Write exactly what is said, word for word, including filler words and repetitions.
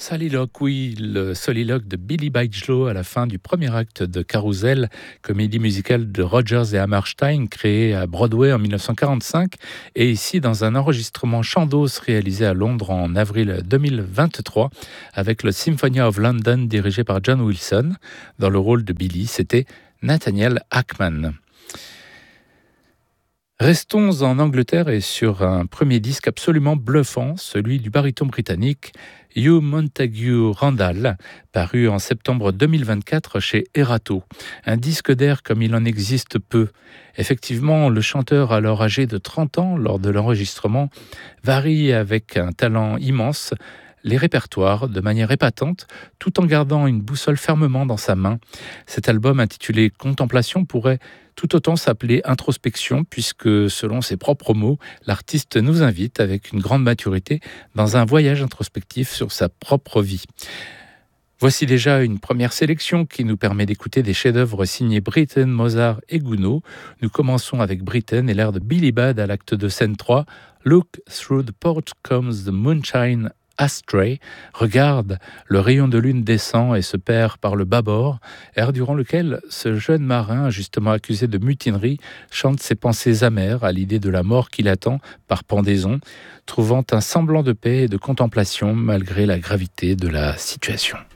Soliloque, oui, le soliloque de Billy Bidgelow à la fin du premier acte de Carousel, comédie musicale de Rodgers et Hammerstein, créée à Broadway en dix-neuf cent quarante-cinq, et ici dans un enregistrement Chandos réalisé à Londres en avril deux mille vingt-trois, avec le Symphony of London dirigé par John Wilson. Dans le rôle de Billy, c'était Nathaniel Ackman. Restons en Angleterre et sur un premier disque absolument bluffant, celui du baryton britannique Hugh Montagu Randall, paru en septembre deux mille vingt-quatre chez Erato. Un disque d'air comme il en existe peu. Effectivement, le chanteur, alors âgé de trente ans lors de l'enregistrement, varie avec un talent immense les répertoires de manière épatante, tout en gardant une boussole fermement dans sa main. Cet album intitulé Contemplation pourrait tout autant s'appeler Introspection, puisque, selon ses propres mots, l'artiste nous invite, avec une grande maturité, dans un voyage introspectif sur sa propre vie. Voici déjà une première sélection qui nous permet d'écouter des chefs-d'œuvre signés Britten, Mozart et Gounod. Nous commençons avec Britten et l'air de Billy Budd à l'acte de scène trois. Look through the porch comes the moonshine astray. Regarde, le rayon de lune descend et se perd par le bâbord, air durant lequel ce jeune marin, justement accusé de mutinerie, chante ses pensées amères à l'idée de la mort qui l'attend par pendaison, trouvant un semblant de paix et de contemplation malgré la gravité de la situation.